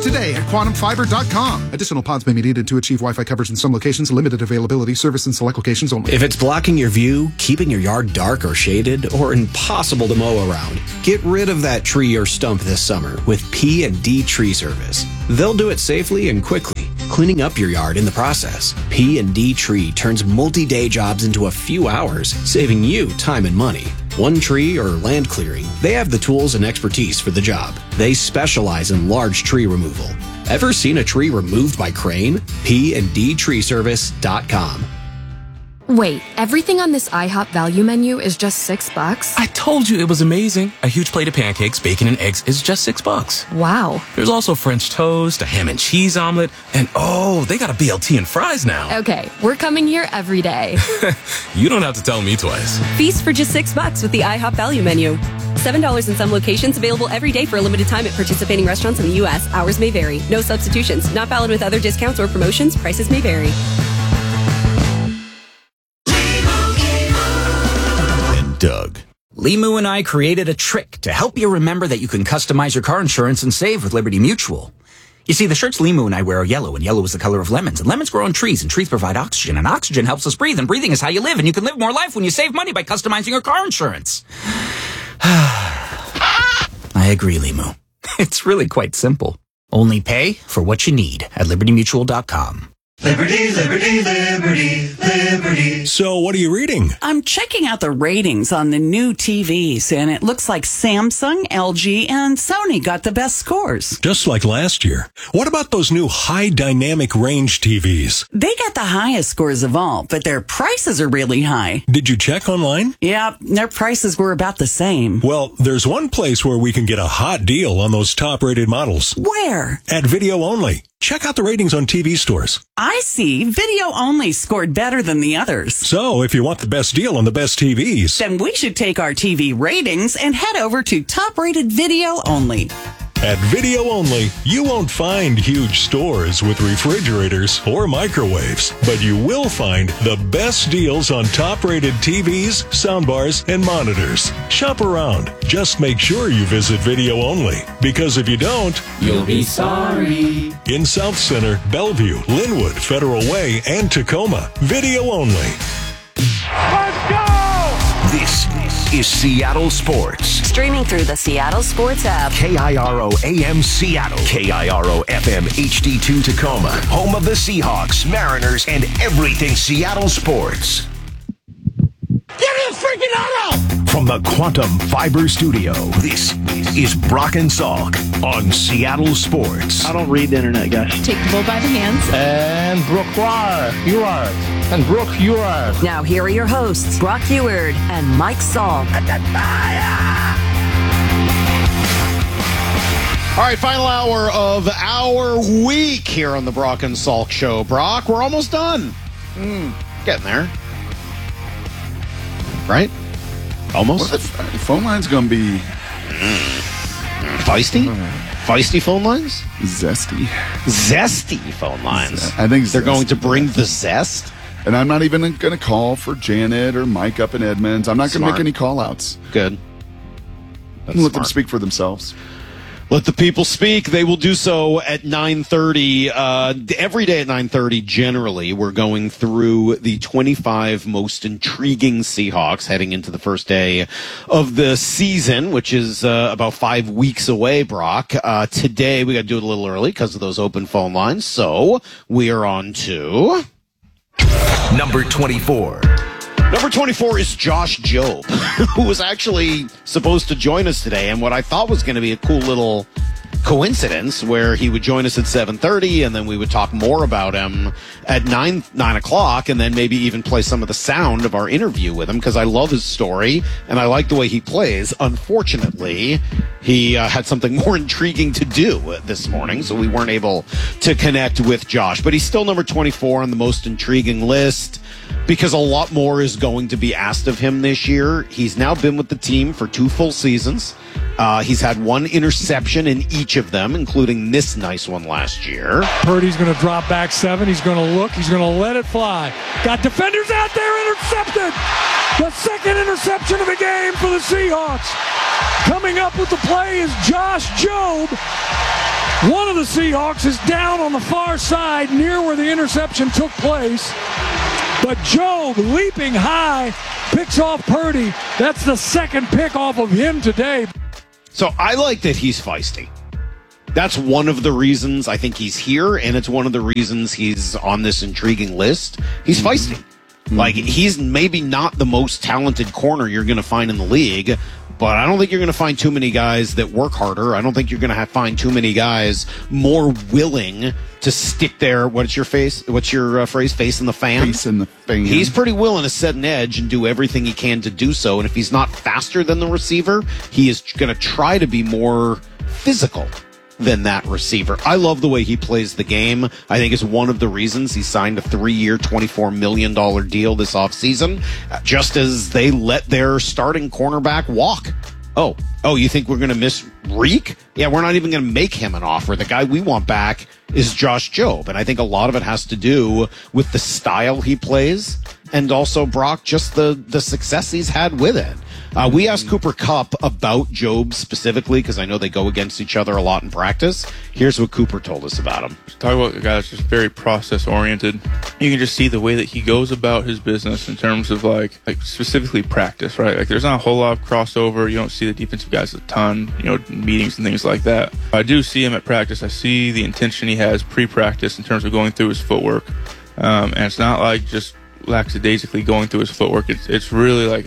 today at quantumfiber.com. Additional pods may be needed to achieve Wi-Fi coverage in some locations. Limited availability. Service in select locations only. If it's blocking your view, keeping your yard dark or shaded, or impossible to mow around, get rid of that tree or stump this summer with P&D Tree Service. They'll do it safely and quickly, cleaning up your yard in the process. P&D Tree turns multi-day jobs into a few hours, saving you time and money. One tree or land clearing, they have the tools and expertise for the job. They specialize in large tree removal. Ever seen a tree removed by crane? PndTreeService.com. Wait, everything on this IHOP value menu is just $6? I told you it was amazing. A huge plate of pancakes, bacon, and eggs is just $6. Wow. There's also French toast, a ham and cheese omelet, and oh, they got a BLT and fries now. Okay, we're coming here every day. You don't have to tell me twice. Feast for just $6 with the IHOP value menu. $7 in some locations, available every day for a limited time at participating restaurants in the U.S. Hours may vary. No substitutions. Not valid with other discounts or promotions. Prices may vary. Doug. Limu and I created a trick to help you remember that you can customize your car insurance and save with Liberty Mutual. You see, the shirts Limu and I wear are yellow, and yellow is the color of lemons, and lemons grow on trees, and trees provide oxygen, and oxygen helps us breathe, and breathing is how you live, and you can live more life when you save money by customizing your car insurance. I agree, Limu. It's really quite simple. Only pay for what you need at libertymutual.com. Liberty, liberty, liberty, liberty. So what are you reading? I'm checking out the ratings on the new TVs, and it looks like Samsung, LG, and Sony got the best scores. Just like last year. What about those new high dynamic range TVs? They got the highest scores of all, but their prices are really high. Did you check online? Yeah, their prices were about the same. Well, there's one place where we can get a hot deal on those top-rated models. Where? At Video Only. Check out the ratings on TV stores. I see. Video Only scored better than the others. So, if you want the best deal on the best TVs, then we should take our TV ratings and head over to top-rated Video Only. At Video Only, you won't find huge stores with refrigerators or microwaves, but you will find the best deals on top-rated TVs, soundbars, and monitors. Shop around. Just make sure you visit Video Only, because if you don't, you'll be sorry. In South Center, Bellevue, Linwood, Federal Way, and Tacoma, Video Only. Let's go! This is Seattle Sports. Streaming through the Seattle Sports app. KIRO AM Seattle. KIRO FM HD2 Tacoma. Home of the Seahawks, Mariners, and everything Seattle sports. Get his freaking auto! From the Quantum Fiber Studio, this is Brock and Salk on Seattle Sports. I don't read the internet, guys. Take the bull by the hands. And Brooke Huard. And Brooke Huard. Now here are your hosts, Brock Huard and Mike Salk. All right, final hour of our week here on the Brock and Salk Show. Brock, we're almost done. Getting there. Right? Almost? What if the phone line's going to be feisty? Feisty phone lines? Zesty. Zesty phone lines. I think they're going to bring the zest. And I'm not even going to call for Janet or Mike up in Edmonds. I'm not going to make any call-outs. Good. Let them speak for themselves. Let the people speak. They will do so at 9:30. Every day at 9:30, generally, we're going through the 25 most intriguing Seahawks heading into the first day of the season, which is about 5 weeks away, Brock. Today, we got to do it a little early because of those open phone lines. So we are on to number 24. Number 24 is Josh Jobe, who was actually supposed to join us today, and what I thought was going to be a cool little coincidence where he would join us at 7:30, and then we would talk more about him at 9 o'clock, and then maybe even play some of the sound of our interview with him, because I love his story, and I like the way he plays. Unfortunately, he had something more intriguing to do this morning, so we weren't able to connect with Josh. But he's still number 24 on the most intriguing list, because a lot more is going to be asked of him this year. He's now been with the team for 2 full seasons. He's had 1 interception in each of them, including this nice one last year. Purdy's going to drop back 7. He's going to look. He's going to let it fly. Got defenders out there, intercepted. The second interception of the game for the Seahawks. Coming up with the play is Josh Jobe. One of the Seahawks is down on the far side near where the interception took place. But Jobe, leaping high, picks off Purdy. That's the second pick off of him today. So I like that he's feisty. That's one of the reasons I think he's here, and it's one of the reasons he's on this intriguing list. He's feisty. Like, he's maybe not the most talented corner you're going to find in the league, but I don't think you're going to find too many guys that work harder. I don't think you're going to find too many guys more willing to stick their, what's your phrase? Face in the fan? Face in the fan. He's pretty willing to set an edge and do everything he can to do so. And if he's not faster than the receiver, he is going to try to be more physical than that receiver. I love the way he plays the game. I think it's one of the reasons he signed a 3-year, $24 million deal this offseason, just as they let their starting cornerback walk. Oh, you think we're going to miss Reek? Yeah, we're not even going to make him an offer. The guy we want back is Josh Jobe. And I think a lot of it has to do with the style he plays and also, Brock, just the success he's had with it. We asked Cooper Kupp about Jobe specifically because I know they go against each other a lot in practice. Here's what Cooper told us about him. Talk about a guy that's just very process-oriented. You can just see the way that he goes about his business in terms of, like specifically practice, right? Like, there's not a whole lot of crossover. You don't see the defensive guys a ton, meetings and things like that. I do see him at practice. I see the intention he has pre-practice in terms of going through his footwork. And it's not like just lackadaisically going through his footwork. It's really like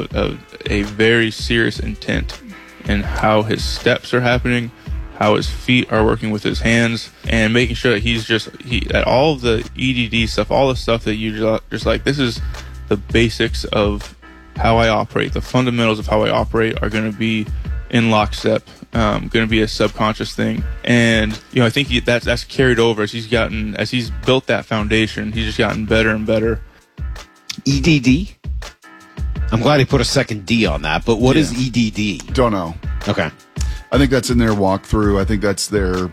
a very serious intent in how his steps are happening, how his feet are working with his hands, and making sure that at all of the EDD stuff, all the stuff that you just like, this is the basics of how I operate. The fundamentals of how I operate are going to be in lockstep, going to be a subconscious thing. And, I think that's carried over as he's built that foundation. He's just gotten better and better. EDD? I'm glad he put a second D on that, but what is EDD? Don't know. Okay. I think that's in their walkthrough. I think that's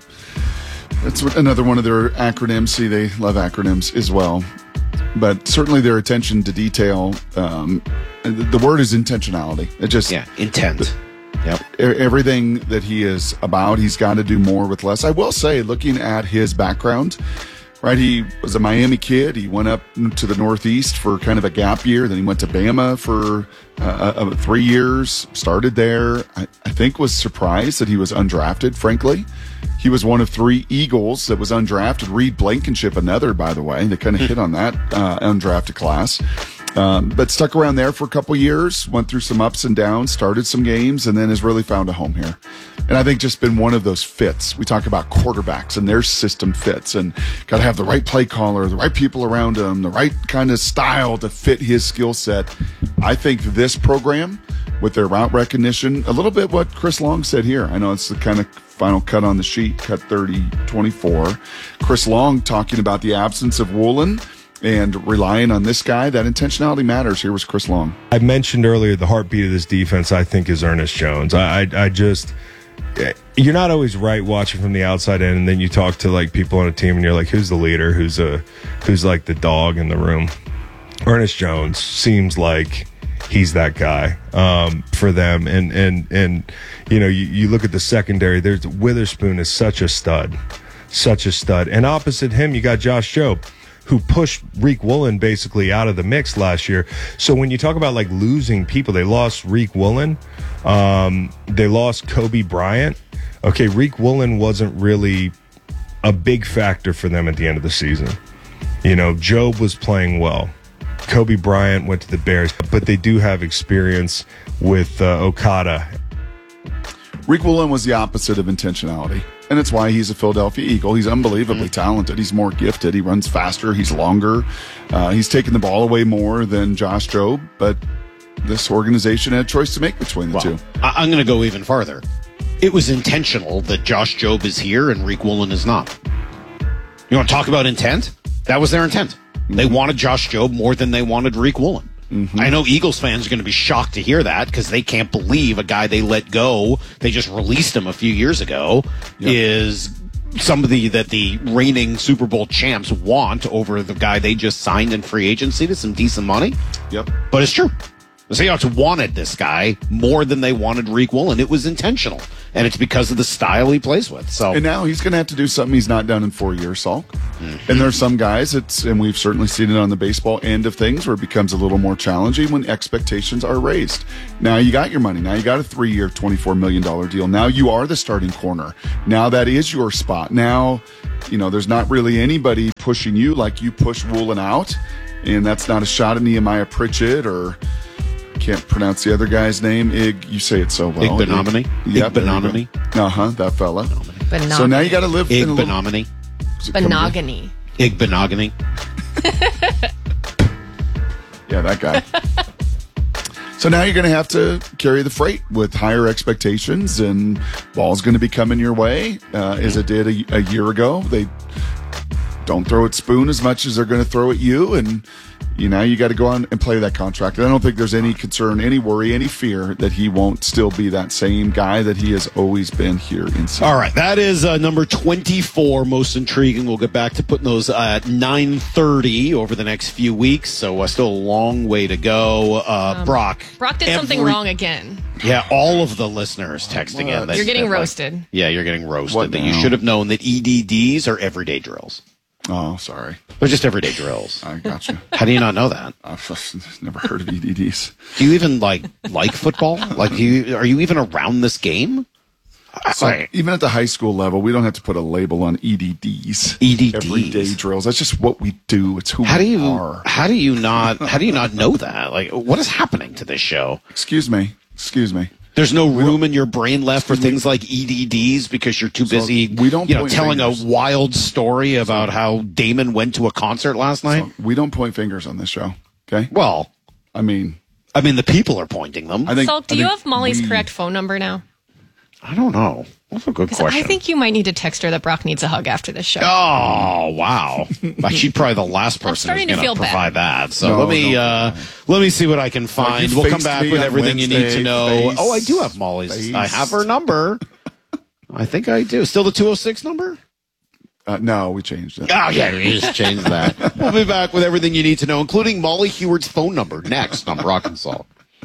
another one of their acronyms. See, they love acronyms as well. But certainly their attention to detail, the word is intentionality. Intent. Yep. Everything that he is about, he's got to do more with less. I will say, looking at his background, right, he was a Miami kid. He went up to the Northeast for kind of a gap year. Then he went to Bama for 3 years, started there. I think was surprised that he was undrafted, frankly. He was one of 3 Eagles that was undrafted. Reed Blankenship, another, by the way. They kind of hit on that undrafted class. But stuck around there for a couple years, went through some ups and downs, started some games, and then has really found a home here. And I think just been one of those fits. We talk about quarterbacks and their system fits, and got to have the right play caller, the right people around him, the right kind of style to fit his skill set. I think this program, with their route recognition, a little bit what Chris Long said here. I know it's the kind of final cut on the sheet, cut 30-24. Chris Long talking about the absence of Woolen and relying on this guy. That intentionality matters. Here was Chris Long. I mentioned earlier the heartbeat of this defense, I think, is Ernest Jones. I just, you're not always right watching from the outside in, and then you talk to like people on a team and you're like, who's the leader? Who's like the dog in the room? Ernest Jones seems like he's that guy for them. And you look at the secondary, there's Witherspoon is such a stud. And opposite him, you got Josh Jobe, who pushed Reek Woolen basically out of the mix last year. So when you talk about like losing people, they lost Reek Woolen. They lost Kobe Bryant. Okay, Reek Woolen wasn't really a big factor for them at the end of the season. Jobe was playing well. Kobe Bryant went to the Bears, but they do have experience with Okada. Reek Woolen was the opposite of intentionality, and it's why he's a Philadelphia Eagle. He's unbelievably talented. He's more gifted. He runs faster. He's longer. He's taken the ball away more than Josh Jobe, but this organization had a choice to make between the two. I'm going to go even farther. It was intentional that Josh Jobe is here and Reek Woolen is not. You want to talk about intent? That was their intent. They wanted Josh Jobe more than they wanted Reek Woolen. I know Eagles fans are going to be shocked to hear that because they can't believe a guy they let go, they just released him a few years ago, is somebody that the reigning Super Bowl champs want over the guy they just signed in free agency to some decent money. Yep. But it's true. The Seahawks wanted this guy more than they wanted Reek Woolen. It was intentional, and it's because of the style he plays with. So, and now he's going to have to do something he's not done in 4 years, Salk. Mm-hmm. And there's some guys, and we've certainly seen it on the baseball end of things, where it becomes a little more challenging when expectations are raised. Now you got your money. Now you got a 3-year, $24 million deal. Now you are the starting corner. Now that is your spot. Now, there's not really anybody pushing you like you push Woolen out, and that's not a shot at Nehemiah Pritchett or... Can't pronounce the other guy's name. You say it so well. Igbenogany? Yeah, Igbenogany. That fella. Benogany. So now you got to live in Igbenogany. Benogany. Igbenogany. Yeah, that guy. So now you're going to have to carry the freight with higher expectations, and ball's going to be coming your way as it did a year ago. They don't throw at Spoon as much as they're going to throw at you, and you got to go on and play that contract. And I don't think there's any concern, any worry, any fear that he won't still be that same guy that he has always been here in Seattle. All right, that is number 24, most intriguing. We'll get back to putting those at 9:30 over the next few weeks, so still a long way to go. Brock did something wrong again. Yeah, all of the listeners texting in. You're getting roasted. You're getting roasted. That you should have known that EDDs are everyday drills. Oh, sorry. They're just everyday drills. I got you. How do you not know that? I've never heard of EDDs. Do you even like football? Like, are you even around this game? Even at the high school level, we don't have to put a label on EDDs. EDDs. Everyday drills. That's just what we do. It's who we are. How do you not know that? Like, what is happening to this show? Excuse me. There's no room in your brain left for things like EDDs because you're too busy telling a wild story about how Damon went to a concert last night? So we don't point fingers on this show, okay? Well, I mean, the people are pointing them. Salk, do you have Molly's correct phone number now? I don't know. That's a good question. I think you might need to text her that Brock needs a hug after this show. Oh, wow. She's probably the last person who's going to provide that. So let me see what I can find. We'll come back with everything you need to know. Oh, I do have Molly's. I have her number. I think I do. Still the 206 number? No, we changed it. Oh, yeah, we just changed that. We'll be back with everything you need to know, including Molly Heward's phone number next on Brock and Salk.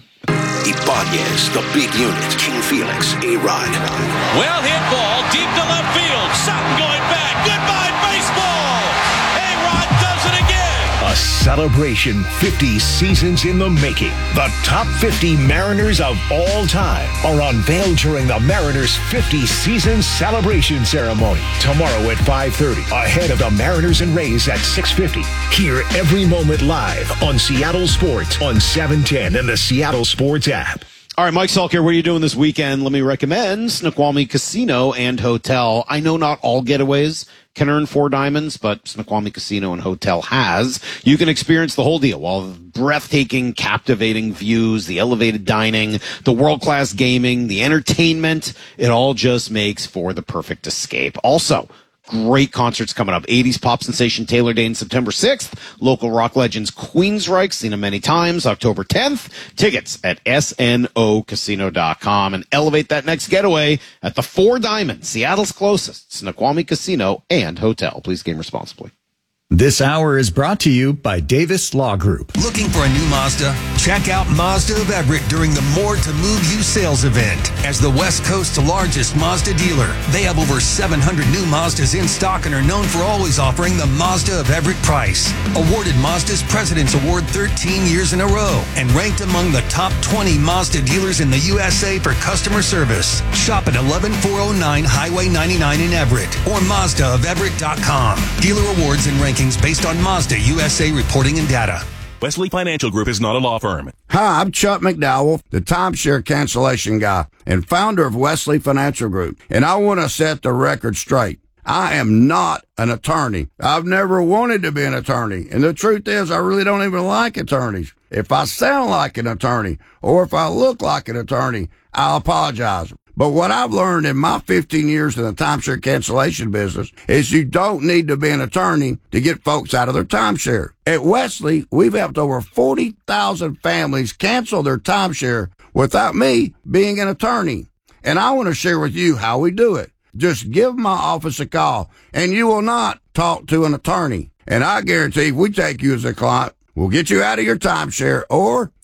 Ibanez, the big unit, King Felix, A-Rod. Well hit ball, deep to left field. Sutton going back. Goodbye, baseball. A-Rod does it again. A celebration 50 seasons in the making. The top 50 Mariners of all time are unveiled during the Mariners 50 season celebration ceremony tomorrow at 5:30, ahead of the Mariners and Rays at 6:50. Hear every moment live on Seattle Sports on 710 and the Seattle Sports app. All right, Mike Salk here. What are you doing this weekend? Let me recommend Snoqualmie Casino and Hotel. I know not all getaways can earn 4 diamonds, but Snoqualmie Casino and Hotel has. You can experience the whole deal. All the breathtaking, captivating views, the elevated dining, the world-class gaming, the entertainment. It all just makes for the perfect escape. Also, great concerts coming up. 80s pop sensation Taylor Dayne, September 6th. Local rock legends Queensryche, seen him many times, October 10th. Tickets at snocasino.com. And elevate that next getaway at the 4 Diamonds, Seattle's closest, Snoqualmie Casino and Hotel. Please game responsibly. This hour is brought to you by Davis Law Group. Looking for a new Mazda? Check out Mazda of Everett during the More to Move You sales event. As the West Coast's largest Mazda dealer, they have over 700 new Mazdas in stock and are known for always offering the Mazda of Everett price. Awarded Mazda's President's Award 13 years in a row and ranked among the top 20 Mazda dealers in the USA for customer service. Shop at 11409 Highway 99 in Everett or MazdaofEverett.com. Dealer awards and rankings based on Mazda USA reporting and data. Wesley Financial Group is not a law firm. Hi, I'm Chuck McDowell, the timeshare cancellation guy and founder of Wesley Financial Group. And I want to set the record straight. I am not an attorney. I've never wanted to be an attorney. And the truth is, I really don't even like attorneys. If I sound like an attorney or if I look like an attorney, I'll apologize. But what I've learned in my 15 years in the timeshare cancellation business is you don't need to be an attorney to get folks out of their timeshare. At Wesley, we've helped over 40,000 families cancel their timeshare without me being an attorney. And I want to share with you how we do it. Just give my office a call, and you will not talk to an attorney. And I guarantee if we take you as a client, we'll get you out of your timeshare or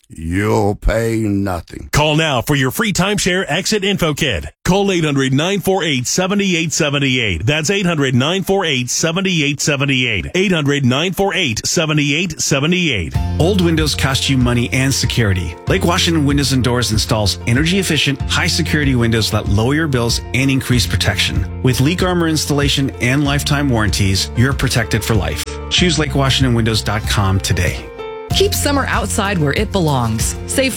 you'll pay nothing. Call now for your free timeshare exit info kit. Call 800-948-7878. That's 800-948-7878. 800-948-7878. Old windows cost you money and security. Lake Washington Windows and Doors installs energy-efficient, high-security windows that lower your bills and increase protection. With leak armor installation and lifetime warranties, you're protected for life. Choose LakeWashingtonWindows.com today. Keep summer outside where it belongs. Save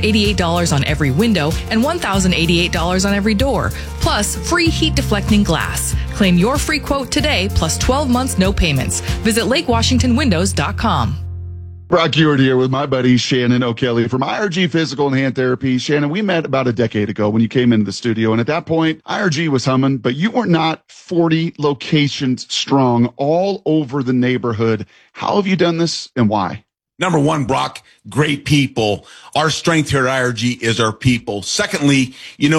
$588 on every window and $1,088 on every door, plus free heat deflecting glass. Claim your free quote today, plus 12 months no payments. Visit LakeWashingtonWindows.com. Brock Ewart here with my buddy Shannon O'Kelly from IRG Physical and Hand Therapy. Shannon, we met about a decade ago when you came into the studio, and at that point, IRG was humming, but you were not 40 locations strong all over the neighborhood. How have you done this and why? Number one, Brock, great people. Our strength here at IRG is our people. Secondly,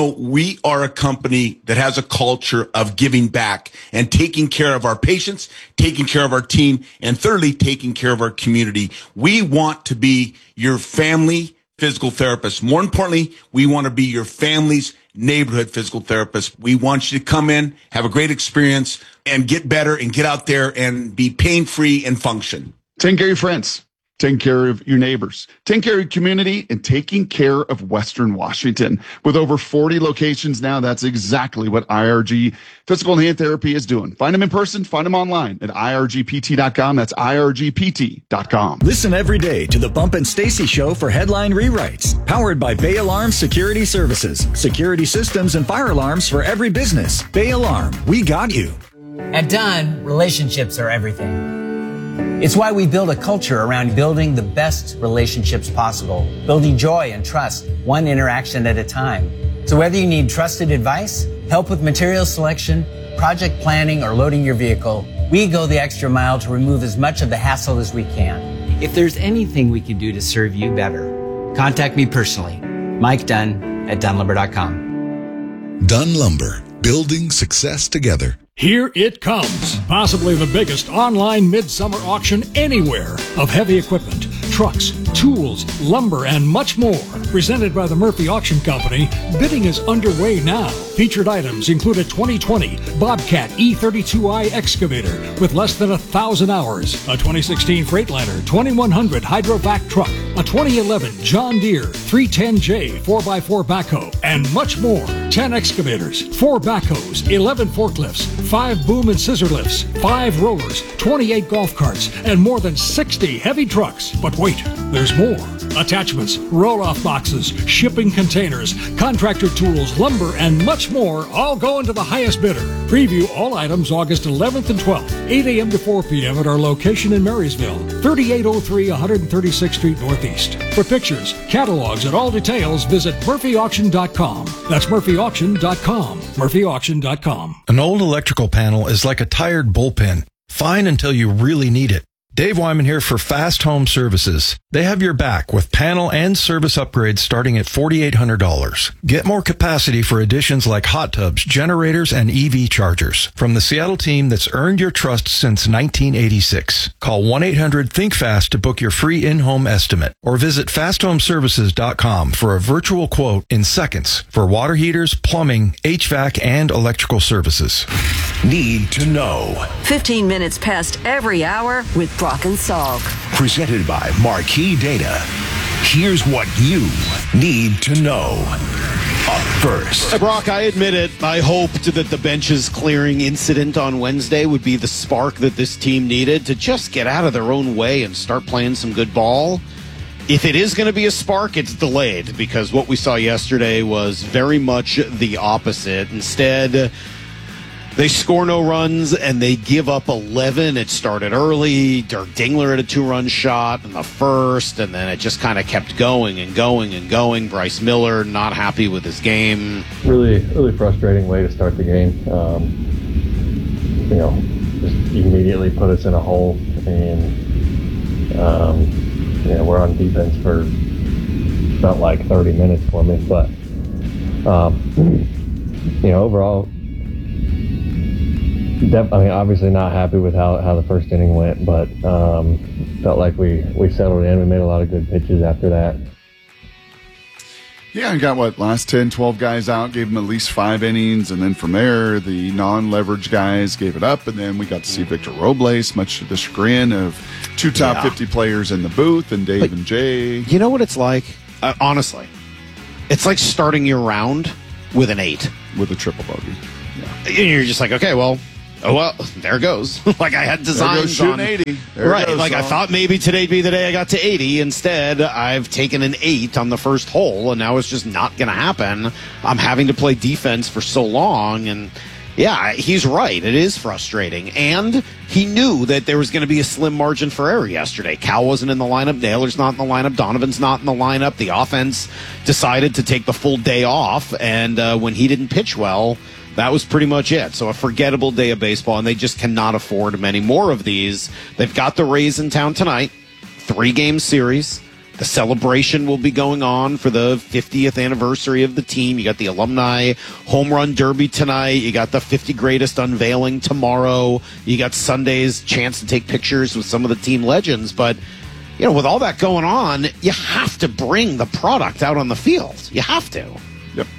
we are a company that has a culture of giving back and taking care of our patients, taking care of our team, and thirdly, taking care of our community. We want to be your family physical therapist. More importantly, we want to be your family's neighborhood physical therapist. We want you to come in, have a great experience, and get better and get out there and be pain-free and function. Take care of your friends. Taking care of your neighbors, taking care of your community, and taking care of Western Washington. With over 40 locations now, that's exactly what IRG Physical and Hand Therapy is doing. Find them in person, find them online at irgpt.com. That's irgpt.com. Listen every day to the Bump and Stacy Show for headline rewrites. Powered by Bay Alarm Security Services. Security systems and fire alarms for every business. Bay Alarm, we got you. At Dunn, relationships are everything. It's why we build a culture around building the best relationships possible, building joy and trust, one interaction at a time. So whether you need trusted advice, help with material selection, project planning, or loading your vehicle, we go the extra mile to remove as much of the hassle as we can. If there's anything we can do to serve you better, contact me personally, Mike Dunn at DunnLumber.com. Dunn Lumber, building success together. Here it comes, possibly the biggest online midsummer auction anywhere of heavy equipment, trucks, tools, lumber, and much more. Presented by the Murphy Auction Company, bidding is underway now. Featured items include a 2020 Bobcat E32i excavator with less than 1,000 hours, a 2016 Freightliner 2100 Hydrovac truck, a 2011 John Deere 310J 4x4 backhoe, and much more. 10 excavators, 4 backhoes, 11 forklifts, 5 boom and scissor lifts, 5 rollers, 28 golf carts, and more than 60 heavy trucks. But wait, there's more. Attachments, roll-off boxes, shipping containers, contractor tools, lumber, and much more all go into the highest bidder. Preview all items August 11th and 12th, 8 a.m. to 4 p.m. at our location in Marysville, 3803 136th Street Northeast. For pictures, catalogs, and all details, visit murphyauction.com. That's murphyauction.com. murphyauction.com. An old electrical panel is like a tired bullpen. Fine until you really need it. Dave Wyman here for Fast Home Services. They have your back with panel and service upgrades starting at $4,800. Get more capacity for additions like hot tubs, generators, and EV chargers. From the Seattle team that's earned your trust since 1986. Call 1-800-THINK-FAST to book your free in-home estimate or visit fasthomeservices.com for a virtual quote in seconds for water heaters, plumbing, HVAC, and electrical services. Need to know. 15 minutes past every hour with Brock and Salk. Presented by Marquee Data. Here's what you need to know. Up first. Brock, I admit it. I hoped that the benches clearing incident on Wednesday would be the spark that this team needed to just get out of their own way and start playing some good ball. If it is going to be a spark, it's delayed because what we saw yesterday was very much the opposite. Instead, they score no runs, and they give up 11. It started early. Dirk Dingler had a 2-run shot in the first, and then it just kind of kept going and going and going. Bryce Miller not happy with his game. Really frustrating way to start the game. Just immediately put us in a hole, and we're on defense for felt like 30 minutes for me. But overall. Obviously not happy with how the first inning went, but felt like we settled in. We made a lot of good pitches after that. Yeah, and got last 10, 12 guys out, gave them at least 5 innings, and then from there, the non-leverage guys gave it up, and then we got to see Victor Robles, much to the chagrin of 2 top 50 players in the booth, and Dave and Jay. You know what it's like? Honestly, it's like starting your round with an 8. With a triple bogey. Yeah. And you're just like, okay, well, there it goes. Like I had designs on 80. Right. Like I thought maybe today'd be the day I got to 80. Instead, I've taken an 8 on the first hole, and now it's just not going to happen. I'm having to play defense for so long, and yeah, he's right. It is frustrating. And he knew that there was going to be a slim margin for error yesterday. Cal wasn't in the lineup. Naylor's not in the lineup. Donovan's not in the lineup. The offense decided to take the full day off, and when he didn't pitch well, that was pretty much it. So a forgettable day of baseball, and they just cannot afford many more of these. They've got the Rays in town tonight, 3-game series. The celebration will be going on for the 50th anniversary of the team. You got the Alumni Home Run Derby tonight. You got the 50 Greatest unveiling tomorrow. You got Sunday's chance to take pictures with some of the team legends. But, you know, with all that going on, you have to bring the product out on the field. You have to. Yep.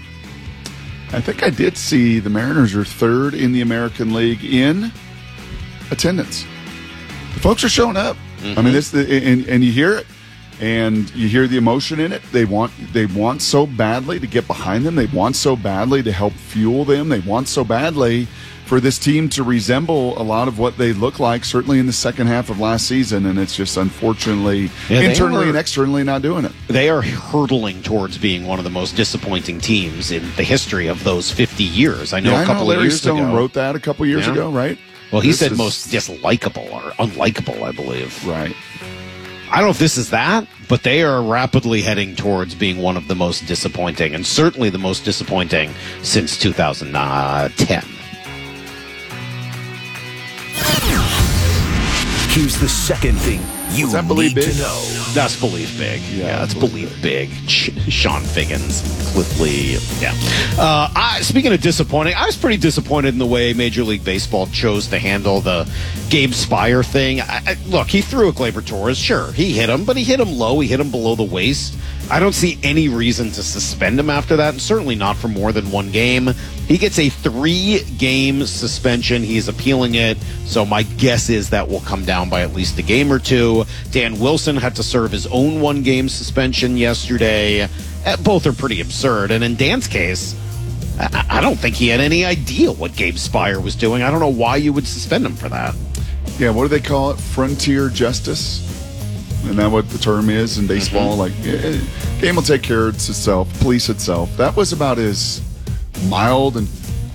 I think I did see the Mariners are 3rd in the American League in attendance. The folks are showing up. I mean, and you hear it, and you hear the emotion in it. They want so badly to get behind them. They want so badly to help fuel them. They want so badly for this team to resemble a lot of what they look like, certainly in the second half of last season, and it's just unfortunately internally and externally not doing it. They are hurtling towards being one of the most disappointing teams in the history of those 50 years. I know a couple of years ago. Larry Stone wrote that a couple years ago, right? Well, he said most dislikable or unlikable, I believe. Right. I don't know if this is that, but they are rapidly heading towards being one of the most disappointing, and certainly the most disappointing since 2010. Here's the second thing you need to know. That's Believe Big. Yeah, that's Believe Big. Sean Figgins, Cliff Lee. Yeah. Speaking of disappointing, I was pretty disappointed in the way Major League Baseball chose to handle the Gabe Spire thing. Look, he threw a Gleyber Torres. Sure, he hit him, but he hit him low. He hit him below the waist. I don't see any reason to suspend him after that, and certainly not for more than 1 game. He gets a 3-game suspension. He's appealing it, so my guess is that will come down by at least a game or 2. Dan Wilson had to serve his own 1-game suspension yesterday. Both are pretty absurd, and in Dan's case, I don't think he had any idea what Gabe Spire was doing. I don't know why you would suspend him for that. Yeah, what do they call it? Frontier justice? Isn't that what the term is in baseball? Like, game will take care of itself, police itself. That was about as mild and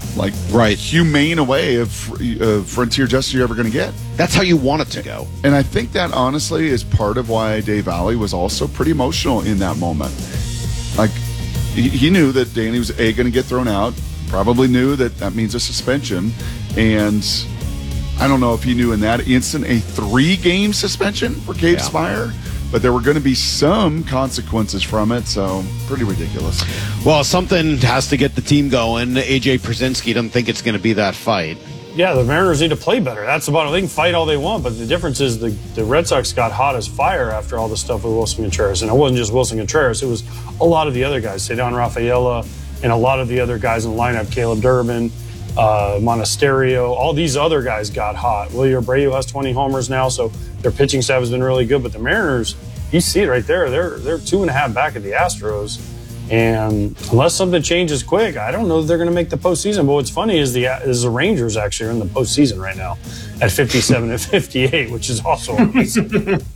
humane a way of frontier justice you're ever going to get. That's how you want it to go. And I think that honestly is part of why Dave Alley was also pretty emotional in that moment. Like, he knew that Danny was going to get thrown out, probably knew that means a suspension, and I don't know if he knew in that instant a 3-game suspension for Gabe Spire, but there were going to be some consequences from it, so pretty ridiculous. Well, something has to get the team going. A.J. Przinsky doesn't think it's going to be that fight. Yeah, the Mariners need to play better. That's about it. They can fight all they want, but the difference is the Red Sox got hot as fire after all the stuff with Wilson Contreras. And it wasn't just Wilson Contreras. It was a lot of the other guys, Cedon Rafaela, and a lot of the other guys in the lineup, Caleb Durbin, Monasterio, all these other guys got hot. Willie Abreu has 20 homers now, so their pitching staff has been really good. But the Mariners, you see it right there, they're 2.5 back of the Astros. And unless something changes quick, I don't know if they're going to make the postseason. But what's funny is the Rangers actually are in the postseason right now at 57 and 58, which is also amazing.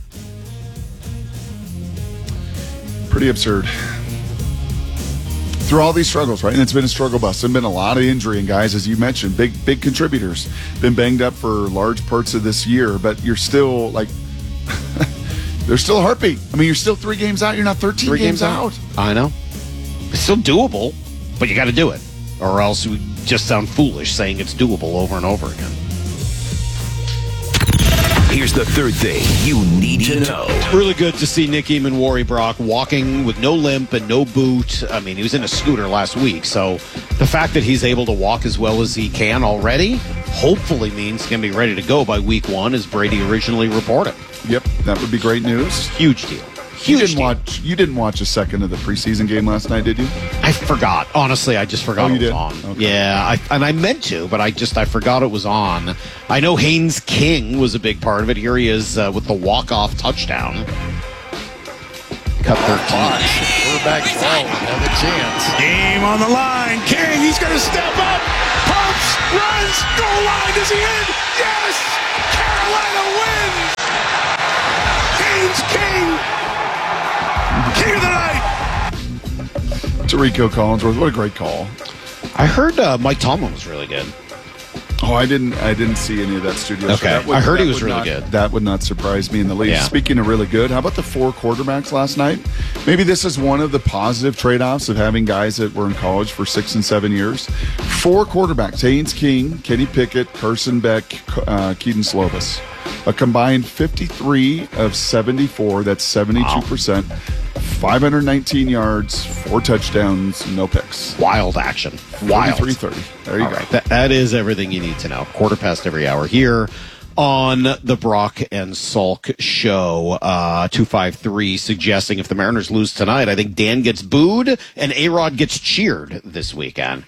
Pretty absurd. Through all these struggles, right? And it's been a struggle bus. There's been a lot of injury, and guys, as you mentioned, big contributors. Been banged up for large parts of this year, but you're still like, there's still a heartbeat. I mean, you're still 3 games out. You're not 13 games out. I know. It's still doable, but you got to do it, or else we just sound foolish saying it's doable over and over again. Here's the third thing you need to know. Really good to see Nick Eamon Brock walking with no limp and no boot. I mean, he was in a scooter last week, so the fact that he's able to walk as well as he can already hopefully means he's going to be ready to go by week 1, as Brady originally reported. Yep, that would be great news. Huge deal. Huge You didn't watch a second of the preseason game last night, did you? I forgot. Honestly, I just forgot it was on. Okay. Yeah, I meant to, but I forgot it was on. I know Haynes King was a big part of it. Here he is with the walk-off touchdown. Cut 13. Quarterback ball have a chance. Game on the line. King, he's going to step up. Pumps, runs, goal line. Is he in? Yes! Carolina wins! Haynes King! King of the night! Tarico Collinsworth, what a great call. I heard Mike Tomlin was really good. Oh, I didn't see any of that studio. Okay, So I heard he was really good. That would not surprise me in the least. Yeah. Speaking of really good, how about the 4 quarterbacks last night? Maybe this is one of the positive trade-offs of having guys that were in college for 6 and 7 years. 4 quarterbacks: Haynes King, Kenny Pickett, Carson Beck, Keaton Slovis. A combined 53 of 74. That's 72%. 519 yards, 4 touchdowns, no picks. Wild action. Wild. 43-30. There you All go. right, that is everything you need to know. 1/4 every hour here on the Brock and Salk show. 253 suggesting if the Mariners lose tonight, I think Dan gets booed and A-Rod gets cheered this weekend.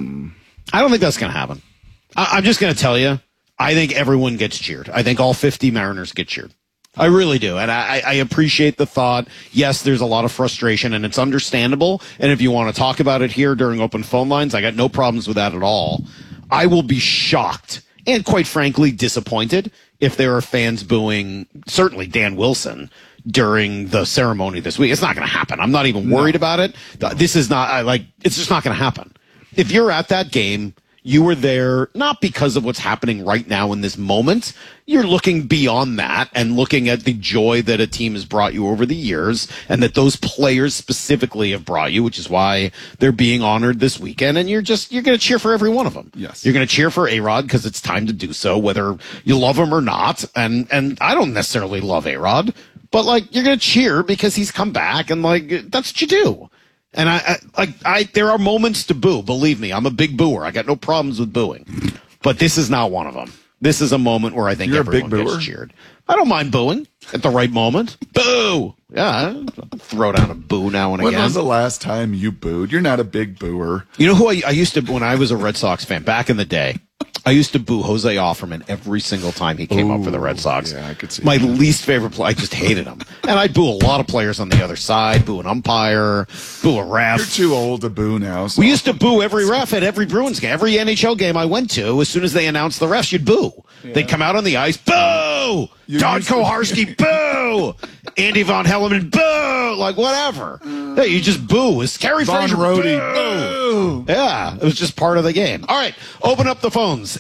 I don't think that's going to happen. I'm just going to tell you, I think everyone gets cheered. I think all 50 Mariners get cheered. I really do. And I appreciate the thought. Yes, there's a lot of frustration and it's understandable. And if you want to talk about it here during open phone lines, I got no problems with that at all. I will be shocked and quite frankly disappointed if there are fans booing certainly Dan Wilson during the ceremony this week. It's not going to happen. I'm not even worried about it. This is not it's just not going to happen. If you're at that game, you were there not because of what's happening right now in this moment. You're looking beyond that and looking at the joy that a team has brought you over the years and that those players specifically have brought you, which is why they're being honored this weekend. And you're going to cheer for every one of them. Yes. You're going to cheer for A-Rod because it's time to do so, whether you love him or not. And I don't necessarily love A-Rod, but you're going to cheer because he's come back and that's what you do. And there are moments to boo. Believe me, I'm a big booer. I got no problems with booing, but this is not one of them. This is a moment where I think everyone gets cheered. I don't mind booing at the right moment. Boo! Yeah, I'll throw down a boo now and again. When was the last time you booed? You're not a big booer. You know who I used to, when I was a Red Sox fan back in the day, I used to boo Jose Offerman every single time he came up for the Red Sox. Yeah, I could see My that. least favorite player. I just hated him. And I'd boo a lot of players on the other side, boo an umpire, boo a ref. You're too old to boo now. So. We used to boo every ref at every Bruins game. Every NHL game I went to, as soon as they announced the refs, you'd boo. Yeah. They'd come out on the ice, boo! Don Koharski, boo! Andy Von Helleman, boo! Whatever. Hey, you just boo. It's Carrie Von Fraser, Rhodey, boo! Yeah, it was just part of the game. All right, open up the phones.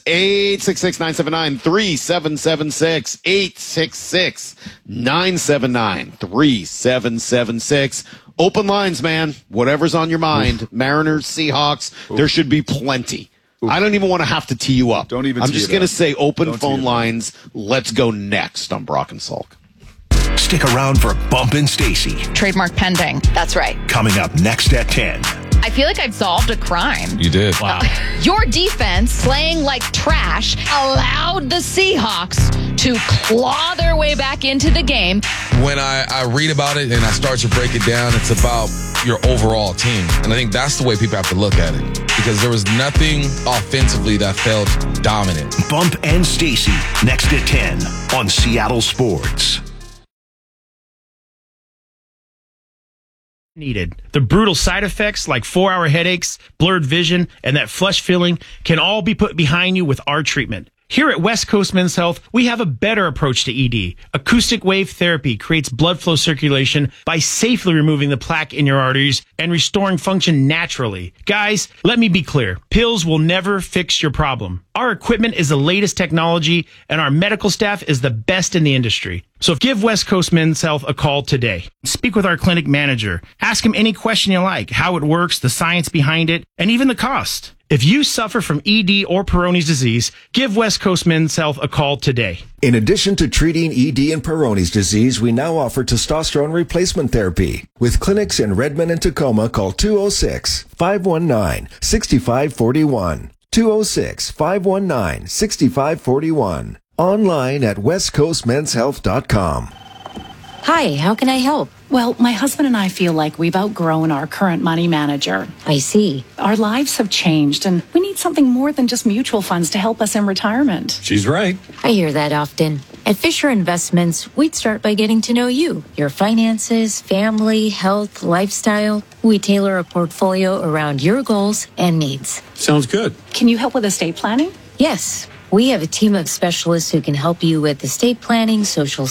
866-979-3776. 866-979-3776. Open lines, man. Whatever's on your mind. Mariners, Seahawks, there should be plenty. I don't even want to have to tee you up. Don't even I'm tee just it going to up. say open Don't phone tee it up. lines. Let's go next on Brock and Salk. Stick around for Bump and Stacy. Trademark pending. That's right. Coming up next at 10. I feel like I've solved a crime. You did. Wow. Your defense, playing like trash, allowed the Seahawks to claw their way back into the game. When I read about it and I start to break it down, it's about your overall team. And I think that's the way people have to look at it. Because there was nothing offensively that felt dominant. Bump and Stacy next at 10 on Seattle Sports. Needed. The brutal side effects like 4-hour headaches, blurred vision, and that flush feeling can all be put behind you with our treatment. Here at West Coast Men's Health, we have a better approach to ED. Acoustic wave therapy creates blood flow circulation by safely removing the plaque in your arteries and restoring function naturally. Guys, let me be clear. Pills will never fix your problem. Our equipment is the latest technology, and our medical staff is the best in the industry. So give West Coast Men's Health a call today. Speak with our clinic manager. Ask him any question you like, how it works, the science behind it, and even the cost. If you suffer from ED or Peyronie's disease, give West Coast Men's Health a call today. In addition to treating ED and Peyronie's disease, we now offer testosterone replacement therapy. With clinics in Redmond and Tacoma, call 206-519-6541. 206-519-6541. Online at westcoastmenshealth.com. Hi, how can I help? Well, my husband and I feel like we've outgrown our current money manager. I see. Our lives have changed, and we need something more than just mutual funds to help us in retirement. She's right. I hear that often. At Fisher Investments, we'd start by getting to know you, your finances, family, health, lifestyle. We tailor a portfolio around your goals and needs. Sounds good. Can you help with estate planning? Yes. We have a team of specialists who can help you with estate planning, social